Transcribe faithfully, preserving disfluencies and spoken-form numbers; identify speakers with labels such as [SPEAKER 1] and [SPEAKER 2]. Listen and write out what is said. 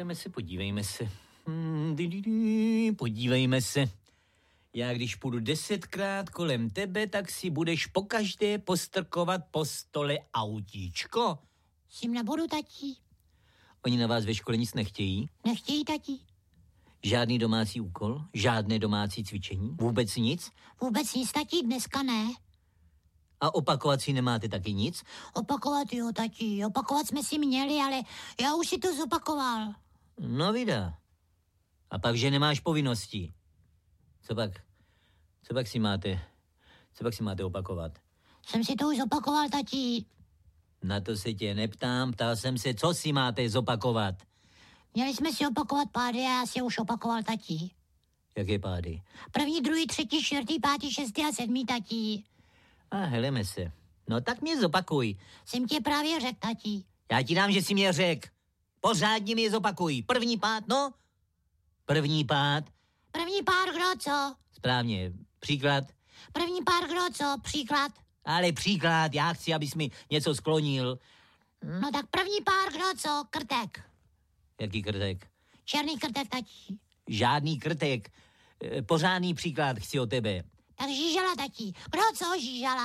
[SPEAKER 1] podívejme se, podívejme se. Hmm, di, di, di, podívejme se. Já když půjdu desetkrát kolem tebe, tak si budeš pokaždé postrkovat po stole autíčko.
[SPEAKER 2] S tím nebudu, tatí.
[SPEAKER 1] Oni na vás ve škole nic nechtějí?
[SPEAKER 2] Nechtějí, tatí.
[SPEAKER 1] Žádný domácí úkol? Žádné domácí cvičení? Vůbec nic?
[SPEAKER 2] Vůbec nic, tatí, dneska ne.
[SPEAKER 1] A opakovat si nemáte taky nic?
[SPEAKER 2] Opakovat jo, tatí. Opakovat jsme si měli, ale já už si to zopakoval.
[SPEAKER 1] No vida. A pak, že nemáš povinnosti. Co pak? Co pak si máte? Co pak si máte opakovat?
[SPEAKER 2] Jsem si to už zopakoval, tatí.
[SPEAKER 1] Na to se tě neptám, ptal jsem se, co si máte zopakovat.
[SPEAKER 2] Měli jsme si opakovat pády a já si už opakoval, tatí.
[SPEAKER 1] Jaké pády?
[SPEAKER 2] První, druhý, třetí, čtvrtý, pátý, šestý a sedmý, tatí.
[SPEAKER 1] A heleme se. No tak mě zopakuj.
[SPEAKER 2] Jsem tě právě řekl, tatí.
[SPEAKER 1] Já ti dám, že jsi mě řekl. Pořádně mi je zopakuj. První pád, no? První pád.
[SPEAKER 2] První pár, kdo co?
[SPEAKER 1] Správně. Příklad.
[SPEAKER 2] První pár, kdo co? Příklad.
[SPEAKER 1] Ale příklad, já chci, abys mi něco sklonil.
[SPEAKER 2] No tak první pár, kdo co? Krtek.
[SPEAKER 1] Jaký krtek?
[SPEAKER 2] Černý krtek, tatí.
[SPEAKER 1] Žádný krtek. E, Pořádný příklad chci od tebe.
[SPEAKER 2] Tak žížala, tatí. Kdo co žížala?